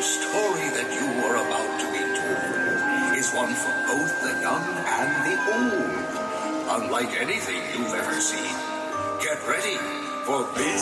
The story that you are about to be told is one for both the young and the old. Unlike anything you've ever seen. Get ready for this